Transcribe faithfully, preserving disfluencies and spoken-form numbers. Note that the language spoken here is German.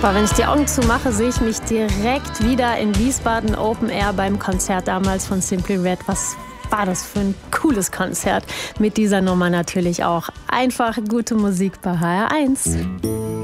Boah, wenn ich die Augen zumache, sehe ich mich direkt wieder in Wiesbaden Open Air beim Konzert damals von Simply Red. Was war das für ein cooles Konzert. Mit dieser Nummer natürlich auch. Einfach gute Musik bei H R eins.